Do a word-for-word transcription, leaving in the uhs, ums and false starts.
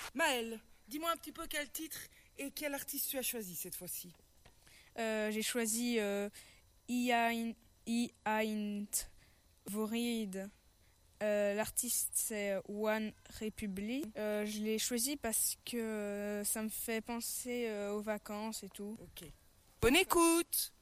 Maëlle, dis-moi un petit peu quel titre et quel artiste tu as choisi cette fois-ci. Euh, j'ai choisi euh, I Ain't Worried. Euh, l'artiste c'est One Republic. Euh, je l'ai choisi parce que euh, ça me fait penser euh, aux vacances et tout. Ok. Bonne écoute!